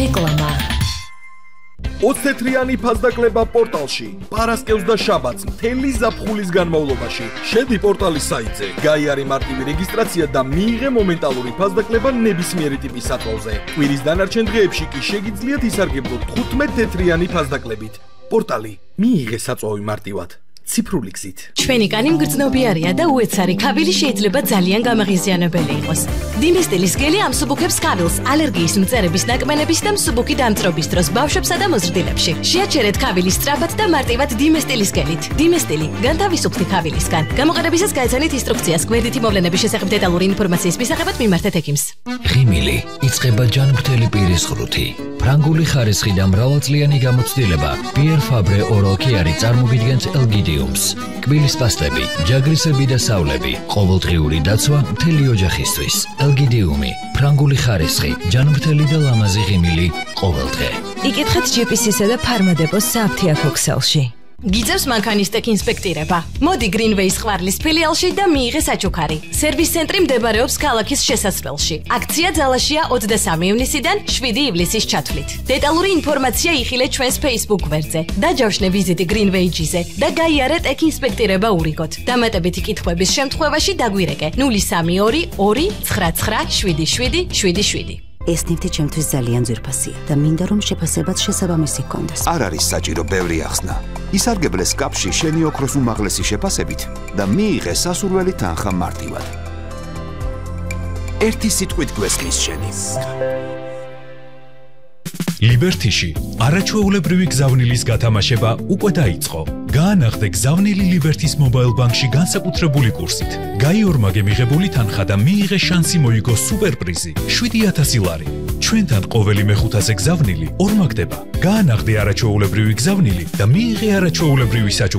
რეკლამა 20 თეთრიანი ფასდაკლება პორტალში. პარასკევს და შაბათს მთელი ზაფხულის განმავლობაში. შედი პორტალის საიტზე, გაიარე მარტივი რეგისტრაცია და მიიღე მომენტალური ფასდაკლება ნებისმიერი ტიპის სათვალზე. კვირის დანარჩენ დღეებში კი შეგიძლიათ ისარგებლოთ 15 თეთრიანი ფასდაკლებით. პორტალი მიიღე საწვავი მარტივად. ციფრული გზით. ჩვენი კანი მგრძნობიარია და უეცარი ქავილი შეიძლება ძალიან გამაღიზიანებელი იყოს. დინესტილის გელი ამსუბუქებს ქავილს ალერგიის მწერების ნაკმენების და მსუბუქი დამწრობის დროს ბავშვებსა და მოზრდილებში. შეაჩერეთ ქავილის სწრაფად და მარტივად დინესტილის გელით. დინესტილი განთავისუფლდი ქავილისგან. გამოყენებისას გაეცანით ინსტრუქციას გვერდითი მოვლენების შესახებ დეტალური ინფორმაციის მისაღებად მიმართეთ ექიმს. ღიმილი იწყება ჯანმრთელი პირის ღრუთი. ფრანგული ხარისხი და მრავალწლიანი გამოცდილება Pierre Fabre Oral Care წარმოგიდგენთ ელგიდიუმს. კბილის პასტები, ჯაგრისები და სავლები, ყოველდღიური დაცვა მთელი ოჯახისთვის. ელგიდიუმი, ფრანგული ხარისხი, ჯანმრთელი და ლამაზი ღიმილი ყოველდღე. იკითხეთ GPS-ისა და ფარმადეპოს სააფთიაქო ქსელში. გიძევს მანქანისტეკ ინსპექტირება. მოდი გრინვეის ყვარლის ფილიალში და მიიღე საჩუქარი. სერვის ცენტრი მდებარეობს ქალაქის შესასვლელში. აქცია ძალაშია 23 ივნისიდან 7 ივლისის ჩათვლით. დეტალური ინფორმაცია იხილე ჩვენს Facebook გვერდზე. დაჯავშნე ვიზიტი გრინვეიჯიზე და გაიარეთ ეკ ინსპექტირება ურიგოთ. დამატებითი კითხვების შემთხვევაში დაგვირეკე 032 299 7777. ეს ნივთი ჩემთვის ძალიან ძვირფასია და მინდა რომ შეფასებაც შესაბამისი გქონდეს. არ არის საჭირო ბევრი ახსნა. ისარგებლე სკაფში შენი ოქროს უმაღლესი შეფასებით და მიიღე სასურველი თანხა მარტივად. ერთი სიტყვით გვესმის შენი. ლიბერთიში არაჩვეულებრივი გზავნილის გათამაშება უკვე დაიწყო. გაანაღდე გზავნილი ლიბერთის მობაილ ბანკში განსაკუთრებული კურსით. გაიორმაგე მიღებული თანხა და მიიღე შანსი მოიგო სუპერპრიზი 7000 ლარი. ჩვენთან ყოველი მეხუთაზე გზავნილი ორმაგდება. გაანაღდე არაჩვეულებრივი გზავნილი და მიიღე არაჩვეულებრივი საჩუქარი.